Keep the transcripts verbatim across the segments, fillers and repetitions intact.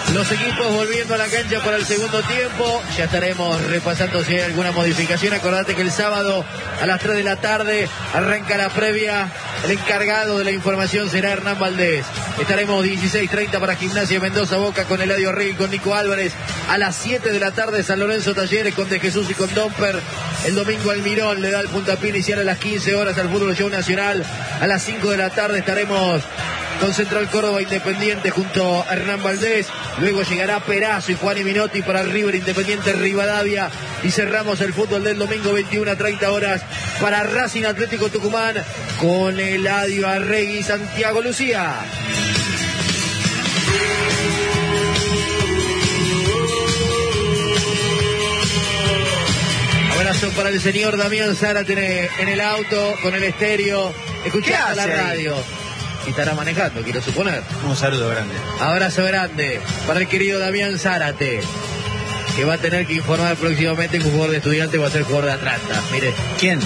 Los equipos volviendo a la cancha para el segundo tiempo. Ya estaremos repasando si hay alguna modificación. Acordate que el sábado a las tres de la tarde arranca la previa. El encargado de la información será Hernán Valdés. Estaremos dieciséis treinta para Gimnasia Mendoza Boca con Eladio Rey y con Nico Álvarez. A las siete de la tarde San Lorenzo Talleres con De Jesús y con Domper. El domingo Almirón le da el puntapié inicial a las quince horas al Fútbol Show Nacional. A las cinco de la tarde estaremos con Central Córdoba Independiente junto a Hernán Valdés. Luego llegará Perazo y Juan y Minotti para River Independiente Rivadavia. Y cerramos el fútbol del domingo veintiuna a treinta horas para Racing Atlético Tucumán con Eladio Arregui y Santiago Lucía. Abrazo para el señor Damián Zárate en el auto con el estéreo, escuchando la radio. Y estará manejando, quiero suponer. Un saludo grande. Abrazo grande para el querido Damián Zárate, que va a tener que informar próximamente que un jugador de Estudiantes va a ser jugador de Atlanta. Mire. ¿Quién?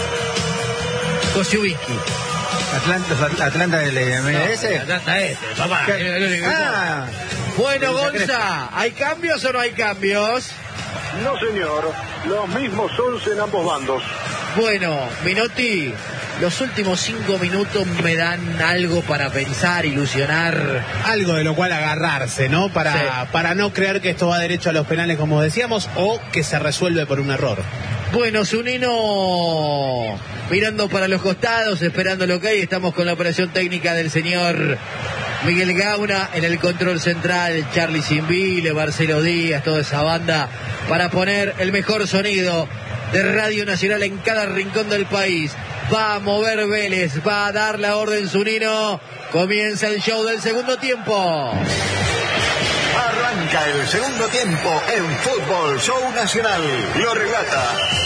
Kosciuszko. Atlanta, Atlanta del M L S. No, Atlanta este, papá. Ah, bueno, Gonza, ¿hay cambios o no hay cambios? No, señor. Los mismos once en ambos bandos. Bueno, Minotti, los últimos cinco minutos me dan algo para pensar, ilusionar. Algo de lo cual agarrarse, ¿no? Para, sí. para no creer que esto va derecho a los penales, como decíamos, o que se resuelve por un error. Bueno, Zunino mirando para los costados, esperando lo que hay. Estamos con la operación técnica del señor Miguel Gauna en el control central, Charlie Simbile, Marcelo Díaz, toda esa banda, para poner el mejor sonido de Radio Nacional en cada rincón del país. Va a mover Vélez, va a dar la orden Zunino. Comienza el show del segundo tiempo. Arranca el segundo tiempo en Fútbol Show Nacional. Lo relata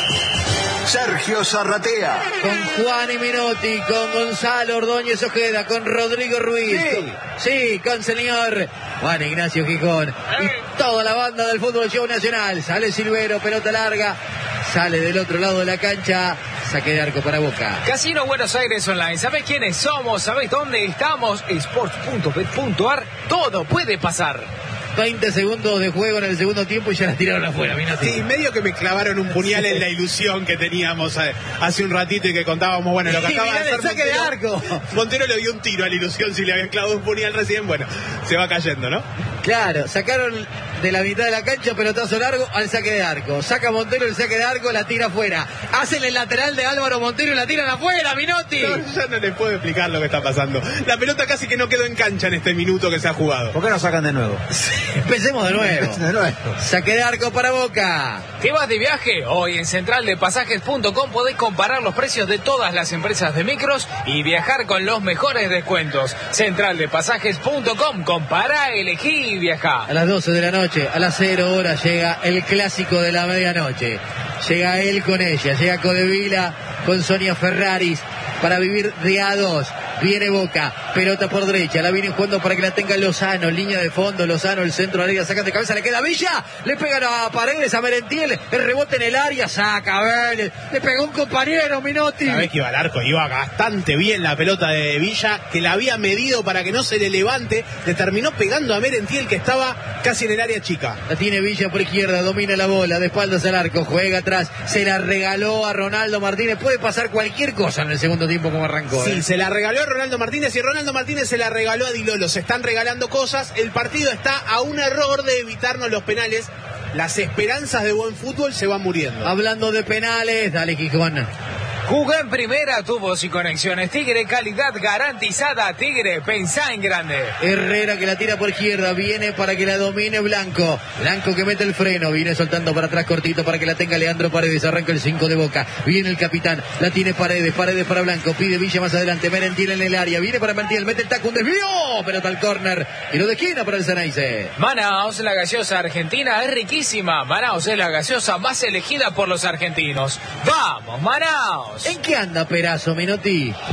Sergio Zarratea. Con Juan y Minotti, con Gonzalo Ordóñez Ojeda, con Rodrigo Ruiz. Sí, con, sí, con señor Juan Ignacio Gijón. Y toda la banda del Fútbol Show Nacional. Sale Silvero, pelota larga. Sale del otro lado de la cancha. Saque de arco para Boca. Casino Buenos Aires Online. ¿Sabés quiénes somos? ¿Sabés dónde estamos? sports punto bet punto ar. Todo puede pasar. veinte segundos de juego en el segundo tiempo y ya la tiraron afuera. Sí, medio que me clavaron un puñal en la ilusión que teníamos hace un ratito y que contábamos. Bueno, lo que acaba de hacer el saque Montero, de arco. Montero le dio un tiro a la ilusión si le habían clavado un puñal recién. Bueno, se va cayendo, ¿no? Claro, sacaron de la mitad de la cancha, pelotazo largo al saque de arco. Saca Montero el saque de arco, la tira afuera. Hacen el lateral de Álvaro Montero y la tiran afuera, Minotti. No, ya no les puedo explicar lo que está pasando. La pelota casi que no quedó en cancha en este minuto que se ha jugado. ¿Por qué no sacan de nuevo? Empecemos de nuevo. de nuevo. Saque de arco para Boca. ¿Te vas de viaje? Hoy en central de pasajes punto com podés comparar los precios de todas las empresas de micros y viajar con los mejores descuentos. central de pasajes punto com. Compara, elegí y viaja. A las doce de la noche, a las cero horas, llega el clásico de la medianoche. Llega él con ella, llega Codevila con Sonia Ferraris para vivir de a dos. Viene Boca, pelota por derecha, la viene jugando para que la tenga Lozano, línea de fondo, Lozano, el centro de la área, sacan de cabeza, le queda Villa, le pegan a Paredes, a Merentiel, el rebote en el área, saca Vélez, le pegó un compañero, Minotti. Sabés que iba al arco, iba bastante bien la pelota de Villa, que la había medido para que no se le levante, le terminó pegando a Merentiel, que estaba casi en el área chica. La tiene Villa por izquierda, domina la bola, de espaldas al arco, juega atrás, se la regaló a Ronaldo Martínez, puede pasar cualquier cosa en el segundo tiempo como arrancó. Sí, ¿eh? se la regaló a Ronaldo Martínez y Ronaldo Martínez se la regaló a Di Lolo. Se están regalando cosas. El partido está a un error de evitarnos los penales. Las esperanzas de buen fútbol se van muriendo. Hablando de penales, dale Gijón. Jugó en primera, tubos y conexiones. Tigre, calidad garantizada. Tigre, pensá en grande. Herrera que la tira por izquierda, viene para que la domine Blanco. Blanco que mete el freno, viene soltando para atrás cortito para que la tenga Leandro Paredes. Arranca el cinco de Boca, viene el capitán, la tiene Paredes, Paredes para Blanco, pide Villa más adelante, Merentiel en el área, viene para Merentiel, mete el taco, un desvío, pelota al córner, tiro de esquina para el Ceneice. Manaos, la gaseosa argentina es riquísima. Manaos es la gaseosa más elegida por los argentinos. ¡Vamos, Manaos! ¿En qué anda Perazo, Minotti?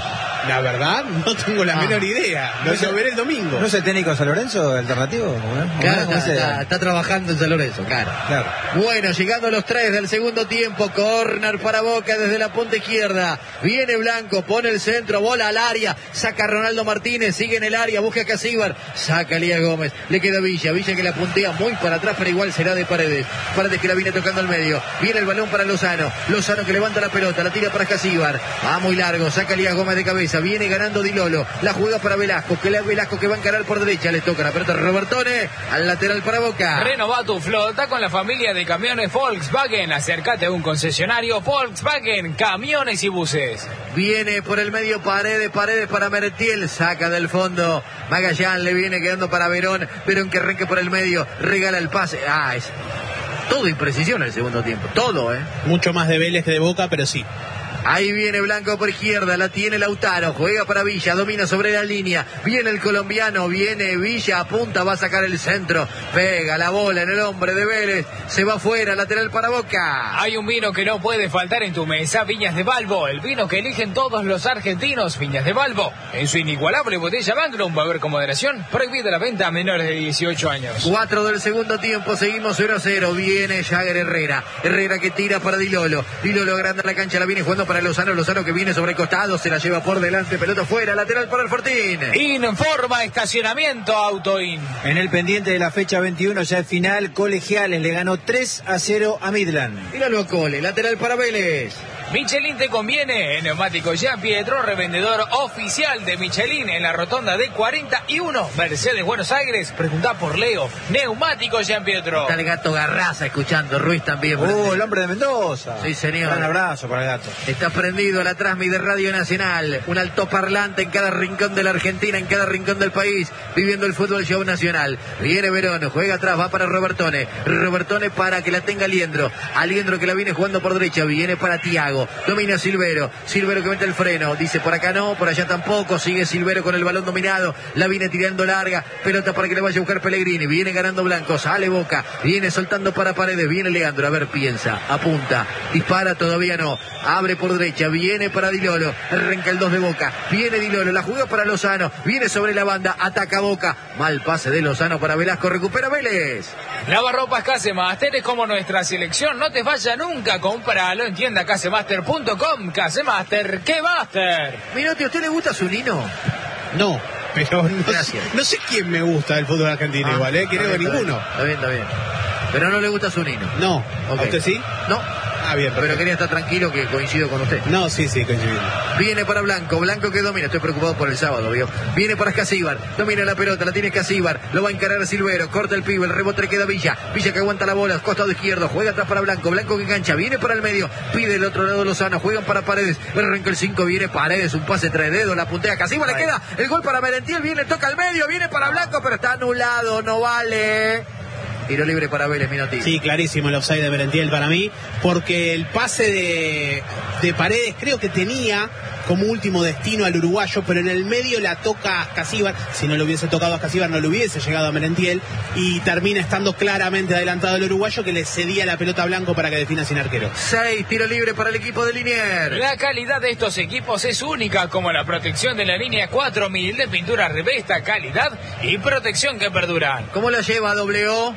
La verdad, no tengo la Ah. menor idea. Lo, No sé- lo veré el domingo. ¿No es el técnico de San Lorenzo alternativo? ¿No? Claro, ¿No? está, Ese- está- está trabajando en San Lorenzo, claro. Claro. Bueno, llegando a los tres del segundo tiempo, corner para Boca desde la punta izquierda. Viene Blanco, pone el centro, bola al área, saca a Ronaldo Martínez, sigue en el área, busca a Casíbar, saca a Elías Gómez, le queda Villa, Villa que la puntea muy para atrás, pero igual será de Paredes. Paredes que la viene tocando al medio, viene el balón para Lozano, Lozano que levanta la pelota, la tira para Casíbar, va muy largo, saca a Elías Gómez de cabeza, viene ganando Di Lolo, la juega para Velasco, que la Velasco que va a encarar por derecha, le toca la pelota a Robertone, al lateral para Boca. Renova tu flota con la familia de camiones Volkswagen. Acércate a un concesionario Volkswagen, camiones y buses. Viene por el medio Paredes, Paredes para Merentiel, saca del fondo, Magallán le viene quedando para Verón, Verón que arranque por el medio, regala el pase, ah, es todo imprecisión el segundo tiempo, todo, eh. Mucho más de Vélez que de Boca, pero sí. Ahí viene Blanco por izquierda, la tiene Lautaro, juega para Villa, domina sobre la línea, viene el colombiano, viene Villa, apunta, va a sacar el centro, pega la bola en el hombre de Vélez, se va afuera, lateral para Boca. Hay un vino que no puede faltar en tu mesa, Viñas de Balbo, el vino que eligen todos los argentinos. Viñas de Balbo, en su inigualable botella Magnum, beber con moderación, prohibida la venta a menores de dieciocho años. Cuatro del segundo tiempo, seguimos cero a cero, viene Jagger Herrera, Herrera que tira para Dilolo, Dilolo agranda la cancha, la viene jugando para Lozano, Lozano que viene sobre el costado, se la lleva por delante, pelota fuera, lateral para el Fortín. Informa estacionamiento Autoin. En el pendiente de la fecha veintiuno, ya el final, Colegiales le ganó tres a cero a Midland. Míralo a Cole, lateral para Vélez. Michelin te conviene, en Neumáticos Jean Pietro, revendedor oficial de Michelin en la rotonda de cuarenta y uno, Mercedes, Buenos Aires. Preguntá por Leo, Neumáticos Jean Pietro. Está el gato Garraza escuchando, Ruiz también. ¡Oh, el hombre de Mendoza! Sí, señor. Un abrazo para el gato. Está prendido a la Transmi de Radio Nacional, un altoparlante en cada rincón de la Argentina, en cada rincón del país, viviendo el fútbol show nacional. Viene Verón, juega atrás, va para Robertone, Robertone para que la tenga Liendro, Aliendro que la viene jugando por derecha, viene para Tiago, domina Silvero, Silvero que mete el freno, dice por acá no, por allá tampoco, sigue Silvero con el balón dominado, la viene tirando larga, pelota para que le vaya a buscar Pellegrini, viene ganando Blanco, sale Boca, viene soltando para Paredes, viene Leandro, a ver, piensa, apunta, dispara, todavía no, abre por derecha, viene para Dilolo, arranca el dos de Boca, viene Dilolo, la juega para Lozano, viene sobre la banda, ataca Boca, mal pase de Lozano para Velasco, recupera Vélez. Lavarropas Casemaster es como nuestra selección, no te falla nunca, cómpralo en tienda casemaster punto com. Casemaster, ¿qué master? Minotti, ¿a usted le gusta Zunino? No, pero no, Gracias. no sé quién me gusta del fútbol argentino Ah, igual, ¿eh? Creo está que bien, ninguno. Está bien, está bien. Pero no le gusta Zunino. No. Ok. ¿A usted sí? No, Ah, bien. pero quería estar tranquilo que coincido con usted. No, sí, sí, coincidimos. Viene para Blanco, Blanco que domina, estoy preocupado por el sábado, ¿vio? Viene para Casíbar, domina la pelota, la tiene Casíbar, lo va a encarar Silvero, corta el pibe, el rebote le queda Villa, Villa que aguanta la bola, costado izquierdo, juega atrás para Blanco, Blanco que engancha, viene para el medio, pide el otro lado Lozano, juegan para Paredes, arranca el cinco, viene Paredes, un pase tres dedos, la puntea Casíbar, le queda el gol para Merentiel, viene, toca al medio, viene para Blanco, pero está anulado, no vale. Tiro libre para Vélez, Minotti. Sí, clarísimo el offside de Merentiel para mí, porque el pase de, de Paredes creo que tenía como último destino al uruguayo, pero en el medio la toca a Casíbar. Si no le hubiese tocado a Casíbar no le hubiese llegado a Merentiel, y termina estando claramente adelantado el uruguayo, que le cedía la pelota a Blanco para que defina sin arquero. Seis, tiro libre para el equipo de Liniers. La calidad de estos equipos es única, como la protección de la línea cuatro mil de pintura Revesta, calidad y protección que perduran. ¿Cómo la lleva doble O?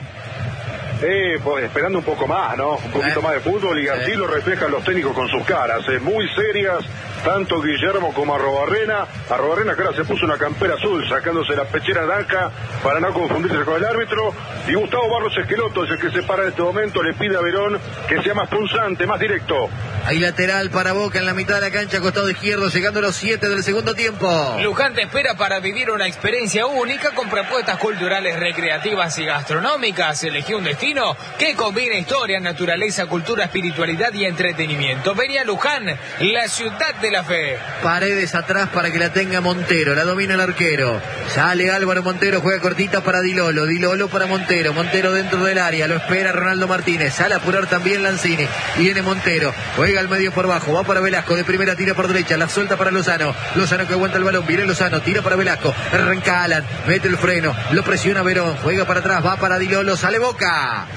Eh, pues, esperando un poco más, ¿no? Un poquito Eh. más de fútbol, y así Eh. lo reflejan los técnicos con sus caras, eh, muy serias, tanto Guillermo como Arrobarrena. Arrobarrena que ahora se puso una campera azul, sacándose la pechera de acá para no confundirse con el árbitro. Y Gustavo Barros Esqueloto es el que se para en este momento, le pide a Verón que sea más punzante, más directo. Hay lateral para Boca en la mitad de la cancha, costado izquierdo, llegando a los siete del segundo tiempo. Luján te espera para vivir una experiencia única con propuestas culturales, recreativas y gastronómicas. Elegí un destino que combina historia, naturaleza, cultura, espiritualidad y entretenimiento. Vení a Luján, la ciudad de la fe. Paredes atrás para que la tenga Montero, la domina el arquero. Sale Álvaro Montero, juega cortita para Dilolo, Dilolo para Montero, Montero dentro del área, lo espera Ronaldo Martínez, sale a apurar también Lanzini, viene Montero, juega al medio por bajo, va para Velasco, de primera tira por derecha, la suelta para Lozano, Lozano que aguanta el balón, viene Lozano, tira para Velasco, arranca Alan, mete el freno, lo presiona Verón, juega para atrás, va para Dilolo, sale Boca.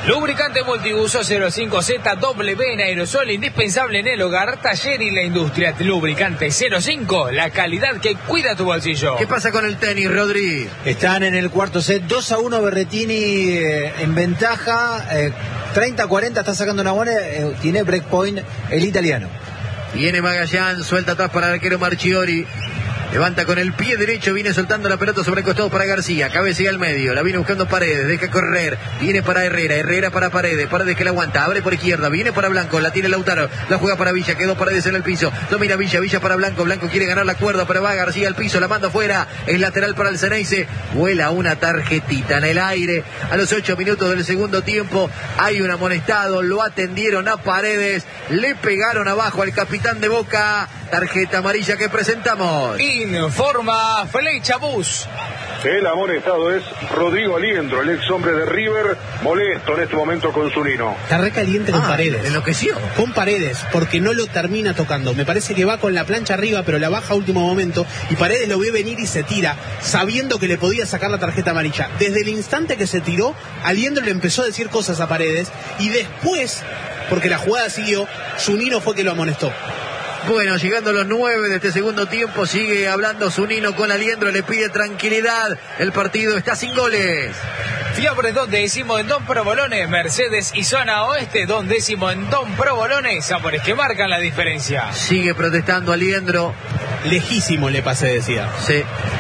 Lubricante multiuso cero cinco Z W en aerosol, indispensable en el hogar, taller y la industria. Lubricante cero cinco, la calidad que cuida tu bolsillo. ¿Qué pasa con el tenis, Rodri? Están en el cuarto set, dos a uno Berrettini eh, en ventaja, eh, treinta a cuarenta, está sacando una buena, eh, tiene breakpoint el italiano. Viene Magallán, suelta atrás para el arquero Marchiori. Levanta con el pie derecho, viene soltando la pelota sobre el costado para García, cabecea al medio, la viene buscando Paredes, deja correr, viene para Herrera, Herrera para Paredes, Paredes que la aguanta, abre por izquierda, viene para Blanco, la tiene Lautaro, la juega para Villa, quedó Paredes en el piso, domina Villa, Villa para Blanco, Blanco quiere ganar la cuerda, pero va García al piso, la manda afuera, es lateral para el Ceneice, vuela una tarjetita en el aire, a los ocho minutos del segundo tiempo, hay un amonestado, lo atendieron a Paredes, le pegaron abajo al capitán de Boca, tarjeta amarilla que presentamos. Informa Flecha Bus. El amonestado es Rodrigo Aliendro, el ex hombre de River, molesto en este momento con Zunino. Está recaliente con Ah, Paredes. enloqueció. Con Paredes, porque no lo termina tocando. Me parece que va con la plancha arriba, pero la baja a último momento. Y Paredes lo ve venir y se tira, sabiendo que le podía sacar la tarjeta amarilla. Desde el instante que se tiró, Aliendro le empezó a decir cosas a Paredes. Y después, porque la jugada siguió, Zunino fue que lo amonestó. Bueno, llegando a los nueve de este segundo tiempo, sigue hablando Zunino con Aliendro, le pide tranquilidad. El partido está sin goles. Fiambres dos décimo en Don Provolone, Mercedes y Zona Oeste, dos décimo en Don Provolone, sabores que marcan la diferencia. Sigue protestando Aliendro. Lejísimo le pasé, decía. Sí.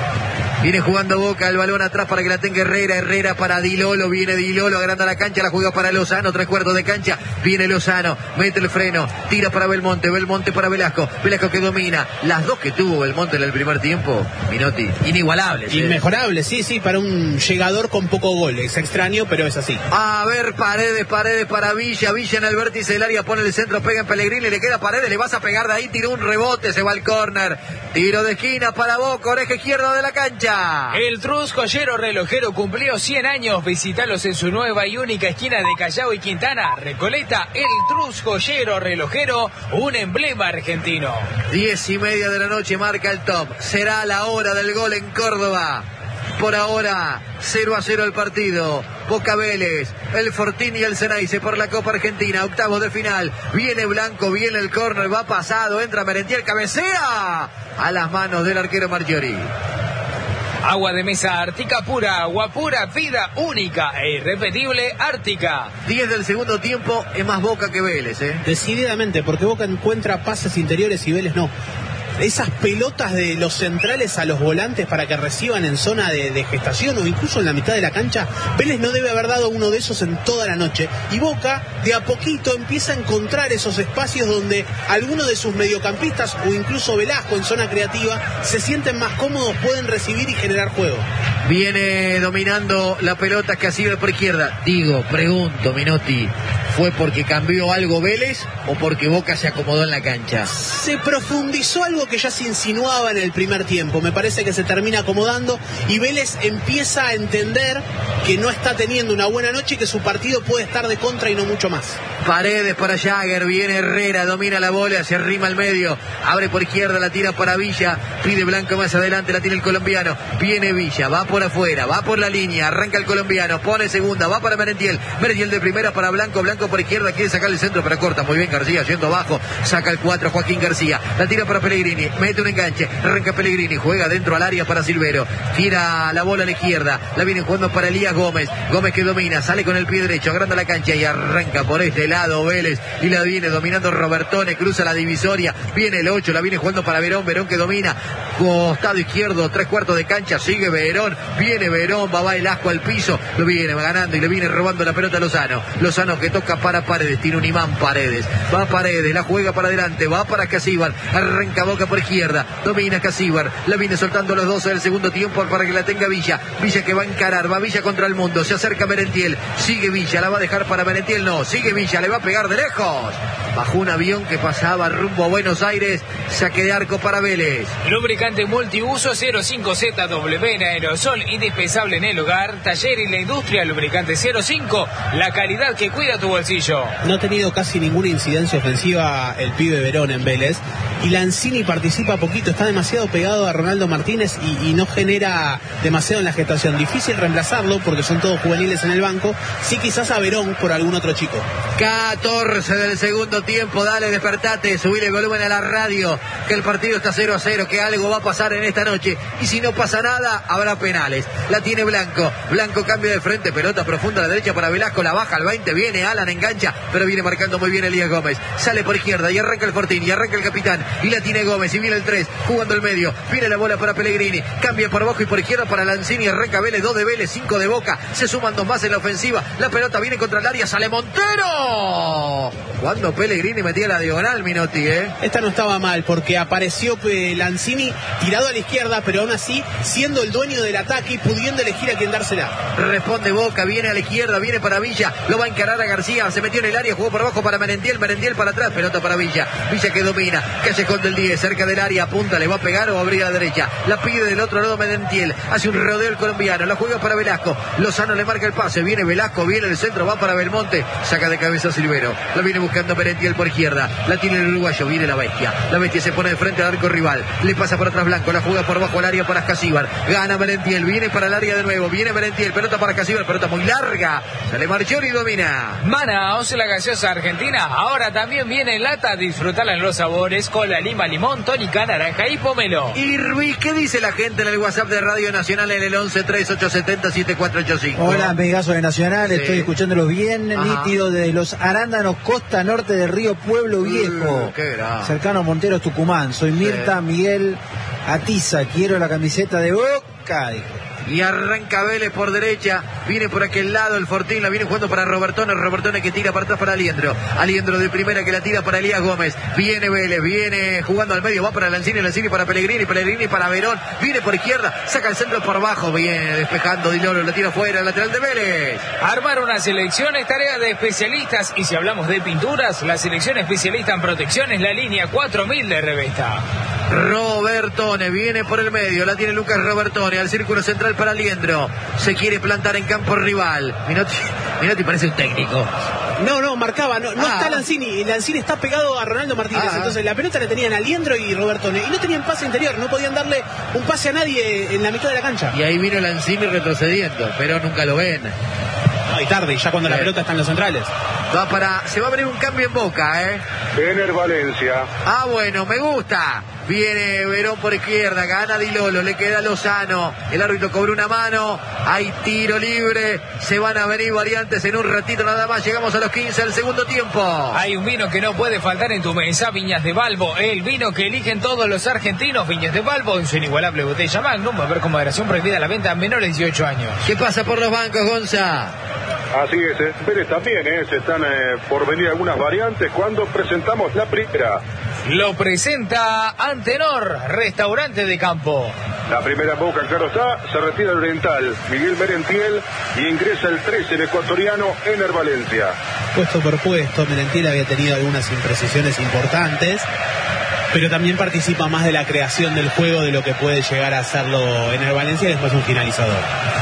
Viene jugando Boca, el balón atrás para que la tenga Herrera, Herrera para Dilolo, viene Dilolo, agranda la cancha, la juega para Lozano, tres cuartos de cancha, viene Lozano, mete el freno, tira para Belmonte, Belmonte para Velasco, Velasco que domina, las dos que tuvo Belmonte en el primer tiempo, Minotti, inigualables. Inmejorable, sí, sí, para un llegador con poco gol. Es extraño, pero es así. A ver, Paredes, Paredes para Villa, Villa en el vértice del área, pone el centro, pega en Pellegrini, le queda Paredes, le vas a pegar de ahí, tiró un rebote, se va al córner, tiro de esquina para Boca, oreja izquierda de la cancha. El Trus Joyero Relojero cumplió cien años. Visítalos en su nueva y única esquina de Callao y Quintana. Recoleta, el Trus Joyero Relojero, un emblema argentino. Diez y media de la noche marca el top. Será la hora del gol en Córdoba. Por ahora, cero a cero el partido. Boca Vélez, el Fortín y el Ceneice por la Copa Argentina, octavos de final. Viene Blanco, viene el córner, va pasado, entra Merentiel, cabecea a las manos del arquero Marchiori. Agua de mesa Ártica pura, agua pura, vida única e irrepetible Ártica. diez del segundo tiempo, es más Boca que Vélez, ¿eh? Decididamente, porque Boca encuentra pases interiores y Vélez no. Esas pelotas de los centrales a los volantes para que reciban en zona de, de gestación o incluso en la mitad de la cancha, Vélez no debe haber dado uno de esos en toda la noche. Y Boca, de a poquito, empieza a encontrar esos espacios donde algunos de sus mediocampistas o incluso Velasco en zona creativa se sienten más cómodos, pueden recibir y generar juego. Viene dominando la pelota Casilla por izquierda. Digo, pregunto, Minotti, ¿fue porque cambió algo Vélez o porque Boca se acomodó en la cancha? Se profundizó algo que ya se insinuaba en el primer tiempo. Me parece que se termina acomodando y Vélez empieza a entender que no está teniendo una buena noche y que su partido puede estar de contra y no mucho más. Paredes para Jagger, viene Herrera, domina la bola, se arrima al medio, abre por izquierda, la tira para Villa, pide Blanco más adelante, la tiene el colombiano, viene Villa, va por afuera, va por la línea, arranca el colombiano, pone segunda, va para Merentiel, Merentiel de primera para Blanco, Blanco por izquierda, quiere sacar el centro, pero corta, muy bien García, yendo abajo, saca el cuatro, Joaquín García, la tira para Pellegrini, mete un enganche, arranca Pellegrini, juega dentro al área para Silvero, tira la bola a la izquierda, la viene jugando para Elías Gómez, Gómez que domina, sale con el pie derecho, agranda la cancha y arranca por este lado Vélez, y la viene dominando Robertone, cruza la divisoria, viene el ocho, la viene jugando para Verón, Verón que domina, costado izquierdo, tres cuartos de cancha, sigue Verón, viene Verón, va Velasco al piso, lo viene ganando y le viene robando la pelota a Lozano, Lozano que toca para Paredes, tiene un imán Paredes, va Paredes, la juega para adelante, va para Casíbar, arranca Boca por izquierda, domina Casíbar, la viene soltando los dos del segundo tiempo para que la tenga Villa, Villa que va a encarar, va Villa contra el mundo, se acerca Merentiel, sigue Villa, la va a dejar para Merentiel, no, sigue Villa, le va a pegar de lejos, bajó un avión que pasaba rumbo a Buenos Aires, saque de arco para Vélez. Lubricante multiuso cero cinco Z W en aerosol, indispensable en el hogar, taller y la industria, lubricante cero cinco, la calidad que cuida tu bolsillo. No ha tenido casi ninguna incidencia ofensiva el pibe Verón en Vélez, y Lanzini para participa poquito, está demasiado pegado a Ronaldo Martínez y, y no genera demasiado en la gestación. Difícil reemplazarlo porque son todos juveniles en el banco. Sí, quizás a Verón por algún otro chico. catorce del segundo tiempo, dale, despertate, subir el volumen a la radio, que el partido está cero a cero, que algo va a pasar en esta noche, y si no pasa nada, habrá penales. La tiene Blanco, Blanco cambia de frente, pelota profunda a la derecha para Velasco, la baja al veinte, viene Alan, engancha, pero viene marcando muy bien Elías Gómez, sale por izquierda y arranca el Fortín, y arranca el capitán, y la tiene Gómez, y viene el tres, jugando el medio, viene la bola para Pellegrini, cambia por abajo y por izquierda para Lanzini, arranca Vélez, dos de Vélez, cinco de Boca, se suman dos más en la ofensiva, la pelota viene contra el área, sale Montero, cuando Pellegrini metía la diagonal, Minotti, ¿eh? Esta no estaba mal porque apareció eh, Lanzini tirado a la izquierda, pero aún así siendo el dueño del ataque y pudiendo elegir a quién dársela. Responde Boca, viene a la izquierda, viene para Villa, lo va a encarar a García, se metió en el área, jugó por abajo para Merentiel, Merentiel para atrás, pelota para Villa, Villa que domina, Callejón del diez, cerca del área, apunta, le va a pegar o va a abrir a la derecha, la pide del otro lado Merentiel, hace un rodeo el colombiano, la juega para Velasco, Lozano le marca el pase, viene Velasco, viene el centro, va para Belmonte, saca de cabeza Silvero, la viene buscando Merentiel por izquierda, la tiene el uruguayo, viene la bestia, la bestia se pone de frente al arco rival, le pasa por atrás Blanco, la juega por abajo al área para Ascasíbar, gana Merentiel, viene para el área de nuevo, viene Merentiel, pelota para Ascasíbar, pelota muy larga, sale Marchiori y domina. Manaos, la gaseosa argentina, ahora también viene en lata, disfrutarla en los sabores, cola, lima, limón, tónica, naranja y pomelo. Y Ruiz, ¿qué dice la gente en el WhatsApp de Radio Nacional en el once tres ocho siete cero siete cuatro ocho cinco? Hola, amigazos de Nacional, sí. Estoy escuchándolos bien, Ajá. nítido de Los Arándanos, costa norte del río Pueblo Viejo, uh, qué grave. cercano a Monteros, Tucumán. Soy Mirta sí. Miguel Atiza, quiero la camiseta de Boca. Y arranca Vélez por derecha, viene por aquel lado el Fortín, la viene jugando para Robertone, Robertone que tira para atrás para Aliendro, Aliendro de primera que la tira para Elías Gómez, viene Vélez, viene jugando al medio, va para Lanzini, Lanzini para Pellegrini, Pellegrini para Verón, viene por izquierda, saca el centro por abajo, viene despejando Di Loro, la tira fuera, lateral de Vélez. Armar una selección es tarea de especialistas, y si hablamos de pinturas, la selección especialista en protección es la línea cuatro mil de Revesta. Robertone viene por el medio, la tiene Lucas Robertone, al círculo central para Aliendro, se quiere plantar en campo rival. Minotti, Minotti parece un técnico. No, no, marcaba, no, no ah. está Lanzini, Lanzini está pegado a Ronaldo Martínez, ah. entonces la pelota la tenían Aliendro y Robertone, y no tenían pase interior, no podían darle un pase a nadie en la mitad de la cancha. Y ahí vino Lanzini retrocediendo, pero nunca lo ven. Ay, tarde, ya cuando sí. la pelota está en los centrales. Va para, se va a abrir un cambio en Boca, ¿eh? Ener Valencia. Ah, bueno, me gusta. Viene Verón por izquierda, gana Di Lolo, le queda Lozano. El árbitro cobró una mano, hay tiro libre. Se van a venir variantes en un ratito nada más. Llegamos a los quince del segundo tiempo. Hay un vino que no puede faltar en tu mesa, Viñas de Balbo. El vino que eligen todos los argentinos, Viñas de Balbo, en su inigualable botella Magnum. Va a haber con moderación prohibida la venta a menores de dieciocho años. ¿Qué pasa por los bancos, Gonza? Así es, eh. Vélez también, eh. se están eh, por venir algunas variantes cuando presentamos la primera. Lo presenta Antenor, restaurante de campo. La primera en Boca, claro está, se retira el oriental Miguel Merentiel y ingresa el trece, el ecuatoriano Ener Valencia. Puesto por puesto, Merentiel había tenido algunas imprecisiones importantes, pero también participa más de la creación del juego de lo que puede llegar a hacerlo Ener Valencia y después un finalizador.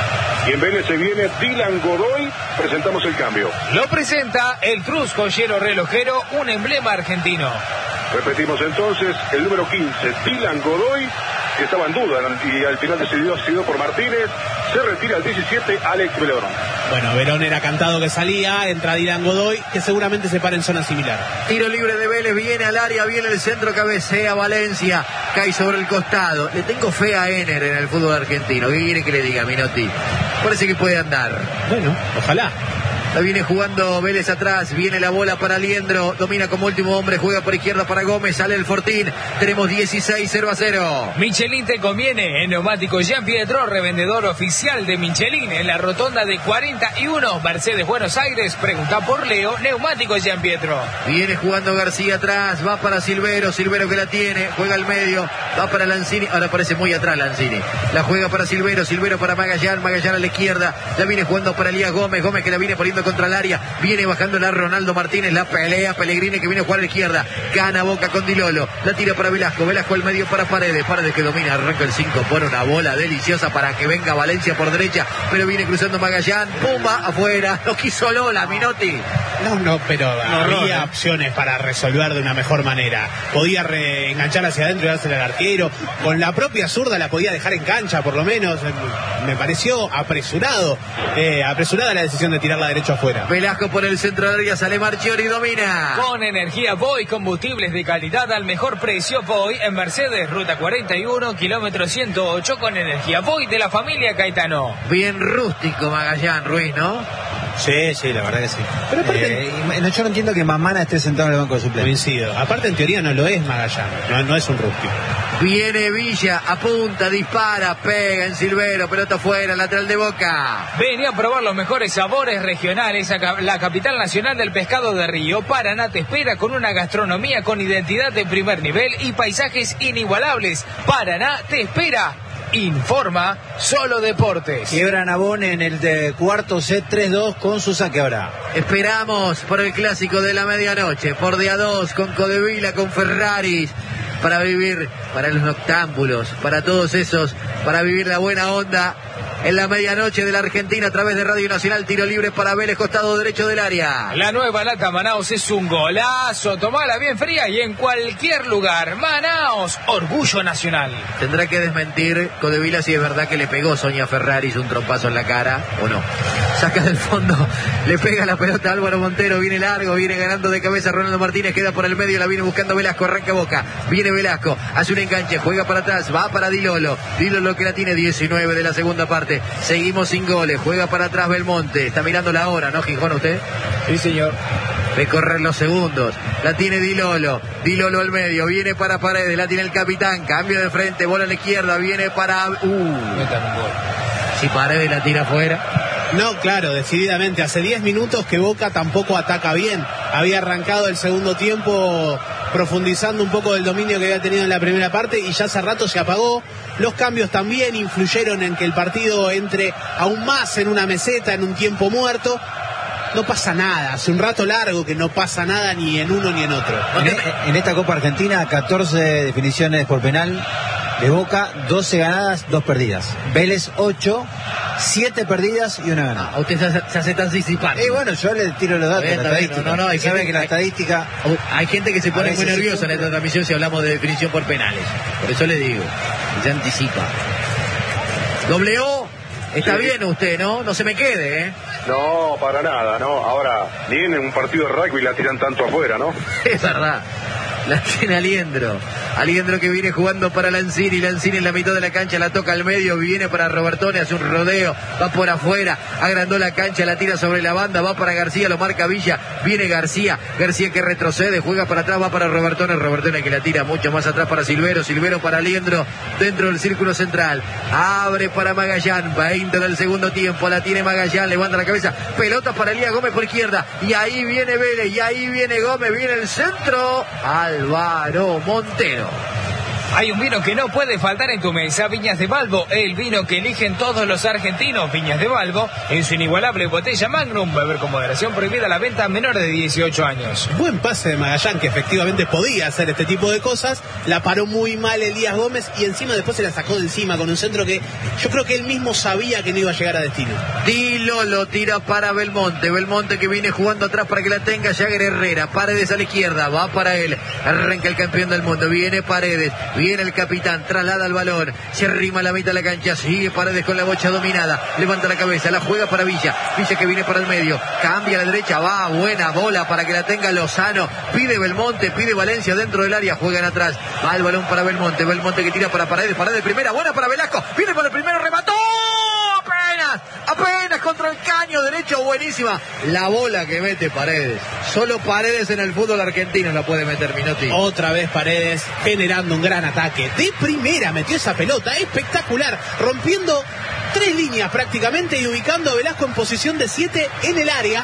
Y en Vélez se viene Dylan Godoy, presentamos el cambio. Lo presenta el Cruz Joyero Relojero, un emblema argentino. Repetimos entonces, el número quince, Dylan Godoy, que estaba en duda y al final decidió decidido por Martínez, se retira el diecisiete, Alex Verón. Bueno, Verón era cantado que salía, entra Dylan Godoy, que seguramente se para en zona similar. Tiro libre de Vélez, viene al área, viene el centro, cabecea Valencia, cae sobre el costado. Le tengo fe a Ener en el fútbol argentino. ¿Qué quiere que le diga, Minotti? Parece que puede andar. Bueno, ojalá. La viene jugando Vélez atrás, viene la bola para Aliendro, domina como último hombre, juega por izquierda para Gómez, sale el Fortín, tenemos dieciséis cero a cero. Michelin te conviene, en Neumático Jean Pietro, revendedor oficial de Michelin, en la rotonda de cuarenta y uno, Mercedes Buenos Aires, pregunta por Leo, Neumático Jean Pietro. Viene jugando García atrás, va para Silvero, Silvero que la tiene, juega al medio, va para Lanzini, ahora parece muy atrás Lanzini, la juega para Silvero, Silvero para Magallán, Magallán a la izquierda, la viene jugando para Elías Gómez, Gómez que la viene poniendo jugando contra el área, viene bajando la Ronaldo Martínez, la pelea Pellegrini que viene a jugar a la izquierda, gana Boca con Di Lolo, la tira para Velasco, Velasco al medio para Paredes, Paredes que domina, arranca el cinco, pone una bola deliciosa para que venga Valencia por derecha, pero viene cruzando Magallán, pumba, afuera, no quiso Lola, Minotti. No, no, pero no, había no, opciones para resolver de una mejor manera. Podía reenganchar hacia adentro y dársela al arquero. Con la propia zurda la podía dejar en cancha, por lo menos. Me pareció apresurado. Eh, apresurada la decisión de tirarla derecho afuera. Velasco por el centro del área, sale Marchiori y domina. Con energía Voy, combustibles de calidad al mejor precio. Voy en Mercedes, ruta cuarenta y uno, kilómetro ciento ocho, con energía Voy de la familia Caetano. Bien rústico Magallán, Ruiz, ¿no? Sí, sí, la verdad que sí. Pero aparte, eh, no, yo no entiendo que Mamana esté sentado en el banco de suplentes. Coincido. Aparte, en teoría no lo es Magallán, no, no es un rústico. Viene Villa, apunta, dispara, pega en Silvero, pelota afuera, lateral de Boca. Venía a probar los mejores sabores regionales a la capital nacional del pescado de Río. Paraná te espera con una gastronomía con identidad de primer nivel y paisajes inigualables. Paraná te espera. Informa Solo Deportes. Quiebra Nabone en el de cuarto set tres dos con su saque ahora. Esperamos por el clásico de la medianoche, por día dos, con Codevila, con Ferraris, para vivir, para los noctámbulos, para todos esos, para vivir la buena onda en la medianoche de la Argentina a través de Radio Nacional. Tiro libre para Vélez, costado derecho del área. La nueva lata Manaos es un golazo. Tomala bien fría y en cualquier lugar. Manaos, orgullo nacional. Tendrá que desmentir Codevila si es verdad que le pegó Sonia Ferraris un trompazo en la cara o no. Saca del fondo, le pega la pelota a Álvaro Montero, viene largo, viene ganando de cabeza Ronaldo Martínez, queda por el medio, la viene buscando Velasco, arranca Boca, viene Velasco, hace un enganche, juega para atrás, va para Di Lolo, Di Lolo que la tiene, diecinueve de la segunda parte, seguimos sin goles, juega para atrás Belmonte, está mirando la hora, ¿no, Gijón, usted? Sí, señor. De correr los segundos, la tiene Di Lolo, Di Lolo al medio, viene para Paredes, la tiene el capitán, cambio de frente, bola a la izquierda, viene para... Uh, si Paredes la tira afuera... No, claro, decididamente. Hace diez minutos que Boca tampoco ataca bien. Había arrancado el segundo tiempo profundizando un poco del dominio que había tenido en la primera parte y ya hace rato se apagó. Los cambios también influyeron en que el partido entre aún más en una meseta, en un tiempo muerto. No pasa nada, hace un rato largo que no pasa nada ni en uno ni en otro. En, en esta Copa Argentina, catorce definiciones por penal de Boca, doce ganadas, dos perdidas. Vélez, ocho, siete perdidas y una ganada. Ah, usted se hace, se hace tan disipante. Eh, bueno, yo le tiro los datos, bien, la bien, estadística. no, no, hay sabe gente, que la hay, estadística... Hay gente que se pone muy nerviosa en esta transmisión si hablamos de definición por penales. Por eso le digo, se anticipa. Doble O, está Sí. bien usted, ¿no? No se me quede, ¿eh? No, para nada, ¿no? Ahora, ni en un partido de rugby la tiran tanto afuera, ¿no? Es verdad. La tiene Aliendro. Aliendro que viene jugando para Lanzini. Lanzini en la mitad de la cancha, la toca al medio, viene para Robertone, hace un rodeo, va por afuera, agrandó la cancha, la tira sobre la banda, va para García, lo marca Villa, viene García, García que retrocede, juega para atrás, va para Robertone, Robertone que la tira mucho más atrás para Silvero, Silvero para Aliendro, dentro del círculo central, abre para Magallán, veinte del segundo tiempo, la tiene Magallán, levanta la cabeza, pelota para Elías Gómez por izquierda, y ahí viene Vélez, y ahí viene Gómez, viene el centro, Álvaro Montero. Hay un vino que no puede faltar en tu mesa, Viñas de Balbo, el vino que eligen todos los argentinos. Viñas de Balbo, en su inigualable botella Magnum, beber con moderación, prohibida la venta a menores de dieciocho años. Buen pase de Magallán, que efectivamente podía hacer este tipo de cosas. La paró muy mal Elías Gómez y encima después se la sacó de encima con un centro que yo creo que él mismo sabía que no iba a llegar a destino. Di Lolo tira para Belmonte, Belmonte que viene jugando atrás para que la tenga Jagger Herrera, Paredes a la izquierda, va para él, arranca el campeón del mundo, viene Paredes, viene el capitán, traslada el balón, se arrima a la mitad de la cancha, sigue Paredes con la bocha dominada, levanta la cabeza, la juega para Villa, Villa que viene para el medio, cambia a la derecha, va, buena bola para que la tenga Lozano, pide Belmonte, pide Valencia dentro del área, juegan atrás, va el balón para Belmonte, Belmonte que tira para Paredes, Paredes primera, buena para Velasco, viene por el primero, remató, apenas, apenas contra el caño derecho, buenísima, la bola que mete Paredes, solo Paredes en el fútbol argentino la puede meter Minotti. Otra vez Paredes generando un gran ataque. De primera metió esa pelota, espectacular, rompiendo tres líneas prácticamente y ubicando a Velasco en posición de siete en el área.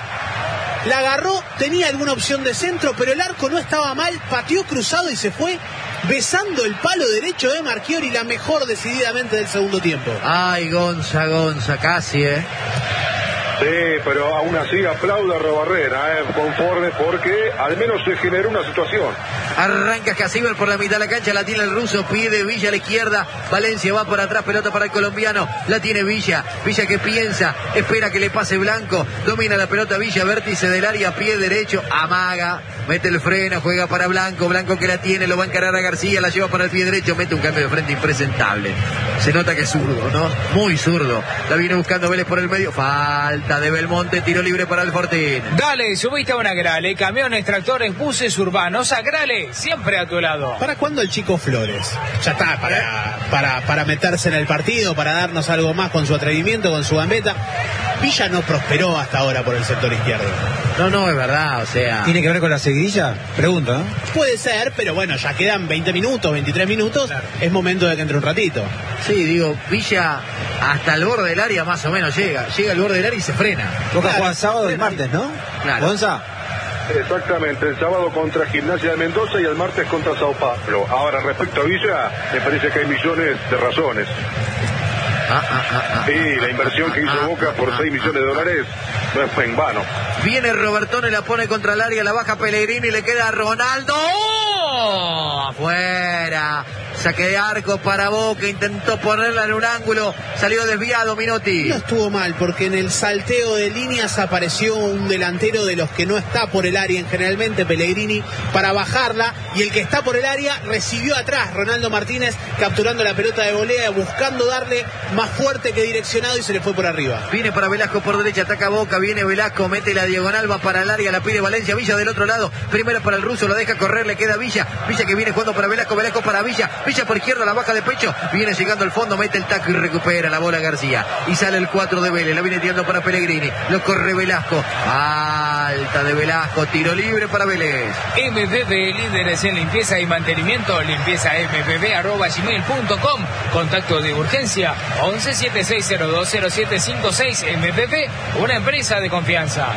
La agarró, tenía alguna opción de centro, pero el arco no estaba mal, pateó cruzado y se fue besando el palo derecho de Marchiori, la mejor decididamente del segundo tiempo. Ay, Gonza, Gonza, casi, ¿eh? Sí, pero aún así aplaudo a Arrobarrena, eh, conforme, porque al menos se generó una situación. Arranca Escasíbar por la mitad de la cancha, la tiene el ruso, pide Villa a la izquierda, Valencia va por atrás, pelota para el colombiano, la tiene Villa, Villa que piensa, espera que le pase Blanco, domina la pelota Villa, vértice del área, pie derecho, amaga, mete el freno, juega para Blanco, Blanco que la tiene, lo va a encarar a García, la lleva para el pie derecho, mete un cambio de frente impresentable. Se nota que es zurdo, ¿no? Muy zurdo. La viene buscando Vélez por el medio, falta de Belmonte, tiro libre para el Fortín. Dale, subiste a una Grale, camiones, tractores, buses urbanos, a Grale, siempre a tu lado. ¿Para cuándo el Chico Flores? Ya está, para, para, para meterse en el partido, para darnos algo más con su atrevimiento, con su gambeta. Villa no prosperó hasta ahora por el sector izquierdo. No, no, es verdad, o sea... ¿Tiene que ver con la seguidilla? Pregunto, ¿no? Puede ser, pero bueno, ya quedan veinte minutos, veintitrés minutos, claro. Es momento de que entre un ratito. Sí, digo, Villa hasta el borde del área más o menos llega, llega al borde del área y se frena. Boca Claro. juega sábado y martes, ¿no? Claro. ¿Gonza? Exactamente, el sábado contra Gimnasia de Mendoza y el martes contra Sao Paulo. Ahora, respecto a Villa, me parece que hay millones de razones. Ah, ah, ah, ah, Sí, la inversión que hizo ah, Boca por ah, seis millones de dólares no fue en vano. Viene Robertone, la pone contra el área, la baja Pellegrini, le queda a Ronaldo. ¡Oh! Afuera. Saque de arco para Boca, intentó ponerla en un ángulo, salió desviado Minotti. No estuvo mal, porque en el salteo de líneas apareció un delantero de los que no está por el área, generalmente Pellegrini, para bajarla, y el que está por el área recibió atrás, Ronaldo Martínez, capturando la pelota de volea, buscando darle más fuerte que direccionado, y se le fue por arriba. Viene para Velasco por derecha, ataca Boca, viene Velasco, mete la diagonal, va para el área, la pide Valencia, Villa del otro lado, primero para el ruso, lo deja correr, le queda Villa, Villa que viene jugando para Velasco, Velasco para Villa, Villa por izquierda, la baja de pecho, viene llegando al fondo, mete el taco y recupera la bola García, y sale el cuatro de Vélez, la viene tirando para Pellegrini, lo corre Velasco, alta de Velasco, tiro libre para Vélez. M P B, líderes en limpieza y mantenimiento, limpieza m p b arroba gmail punto com, contacto de urgencia once setenta y seis cero dos cero siete cinco seis. M P B, una empresa de confianza.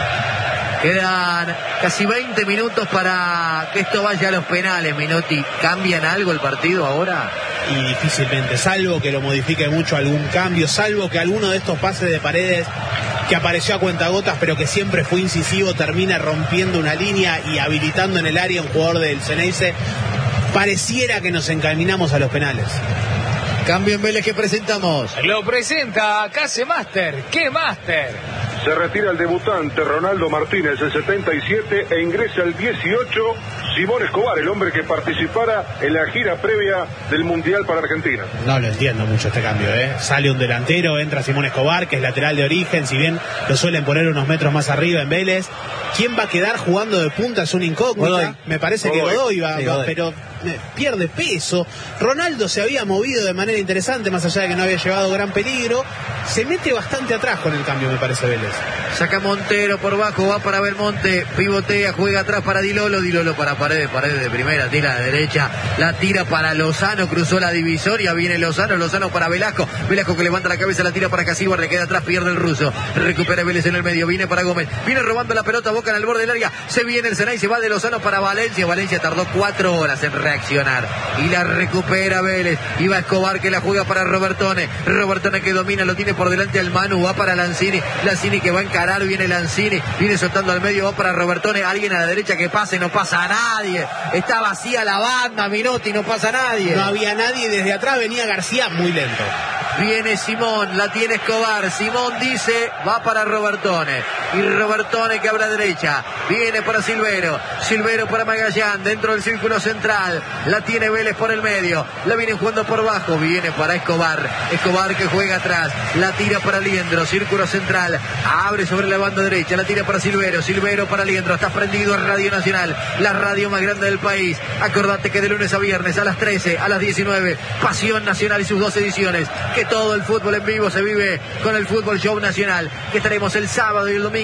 Quedan casi veinte minutos para que esto vaya a los penales, Minotti. ¿Cambian algo el partido ahora? Y difícilmente, salvo que lo modifique mucho algún cambio, salvo que alguno de estos pases de Paredes, que apareció a cuentagotas pero que siempre fue incisivo, termina rompiendo una línea y habilitando en el área un jugador del Ceneice, pareciera que nos encaminamos a los penales. Cambio en Vélez que presentamos. Lo presenta Case Master. ¿Qué Master? Se retira el debutante Ronaldo Martínez, el setenta y siete, e ingresa el dieciocho, Simón Escobar, el hombre que participara en la gira previa del Mundial para Argentina. No lo entiendo mucho este cambio, ¿eh? Sale un delantero, entra Simón Escobar, que es lateral de origen, si bien lo suelen poner unos metros más arriba en Vélez. ¿Quién va a quedar jugando de punta? Es una incógnita. Godoy. Me parece Godoy. que Godoy va, Sí, va, Godoy. pero eh, pierde peso. Ronaldo se había movido de manera interesante, más allá de que no había llevado gran peligro. Se mete bastante atrás con el cambio, me parece, Vélez. Saca Montero por bajo, va para Belmonte, pivotea, juega atrás para Dilolo, Dilolo para Paredes, Paredes de primera, tira de derecha, la tira para Lozano, cruzó la divisoria, viene Lozano, Lozano para Velasco, Velasco que levanta la cabeza, la tira para Casíbar, le queda atrás, pierde el ruso, recupera Vélez en el medio, viene para Gómez, viene robando la pelota, Boca en el borde del área, se viene el Ceneice, se va de Lozano para Valencia, Valencia tardó cuatro horas en reaccionar, y la recupera Vélez, y va Escobar que la juega para Robertone, Robertone que domina, lo tiene por delante al Manu, va para Lanzini, Lanzini que va a encarar, viene Lanzini, viene soltando al medio, va para Robertone, alguien a la derecha que pase, no pasa a nadie, está vacía la banda, Minotti, no pasa a nadie. No había nadie, desde atrás venía García muy lento. Viene Simón, la tiene Escobar, Simón dice, va para Robertone, y Robertone que abre a derecha, viene para Silvero, Silvero para Magallán, dentro del círculo central, la tiene Vélez por el medio, la viene jugando por bajo, viene para Escobar, Escobar que juega atrás, la tira para Liendro, círculo central, abre sobre la banda derecha, la tira para Silvero, Silvero para Liendro, está prendido Radio Nacional, la radio más grande del país, acordate que de lunes a viernes a las trece, a las diecinueve, Pasión Nacional y sus dos ediciones, que todo el fútbol en vivo se vive con el Fútbol Show Nacional, que estaremos el sábado y el domingo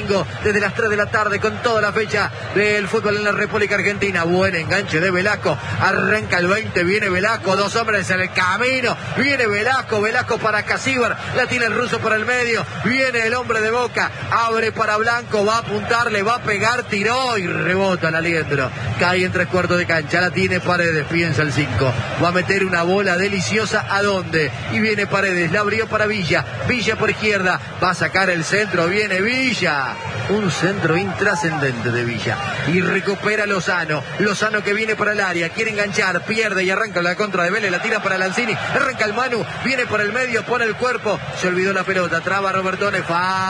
domingo desde las tres de la tarde con toda la fecha del fútbol en la República Argentina. Buen enganche de Velasco, arranca el veinte, viene Velasco, dos hombres en el camino, viene Velasco, Velasco para Casíbar, la tiene el ruso por el medio, viene el hombre de Boca, abre para Blanco, va a apuntarle, va a pegar, tiró y rebota la Aliendro, cae en tres cuartos de cancha, la tiene Paredes, piensa el cinco, va a meter una bola deliciosa, ¿a dónde? Y viene Paredes, la abrió para Villa, Villa por izquierda, va a sacar el centro, viene Villa, un centro intrascendente de Villa, y recupera Lozano, Lozano que viene para el área, quiere enganchar, pierde y arranca la contra de Vélez, la tira para Lanzini, arranca el Manu, viene por el medio, pone el cuerpo, se olvidó la pelota, traba Robertone,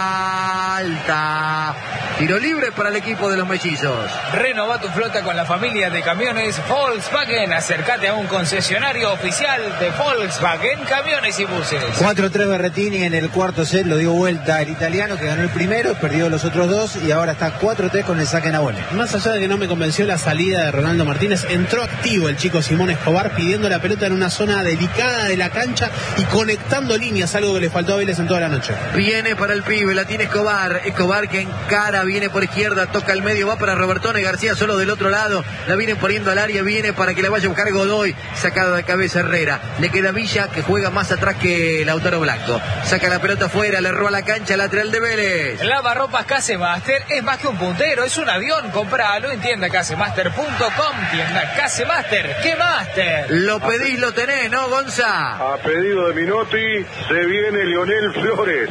falta, tiro libre para el equipo de los mellizos. Renova tu flota con la familia de camiones Volkswagen, acércate a un concesionario oficial de Volkswagen Camiones y Buses. cuatro tres Berretini en el cuarto set, lo dio vuelta el italiano que ganó el primero, perdió los otros dos y ahora está cuatro tres con el saque Nabone. Más allá de que no me convenció la salida de Ronaldo Martínez, entró activo el chico Simón Escobar pidiendo la pelota en una zona delicada de la cancha y conectando líneas, algo que le faltó a Vélez en toda la noche. Viene para el pibe, la tiene Escobar, Escobar que encara, viene por izquierda, toca el medio, va para Robertone, García solo del otro lado, la vienen poniendo al área, viene para que la vaya a buscar Godoy, sacada de cabeza Herrera, le queda Villa que juega más atrás que Lautaro Blanco, saca la pelota afuera, le roba la cancha, lateral de Vélez. Lavarropas Casemaster es más que un puntero, es un avión, compralo en tienda casemaster punto com, tienda Casemaster, ¿qué Master? Lo pedís, lo tenés, ¿no, Gonza? A pedido de Minotti, se viene Lionel Flores.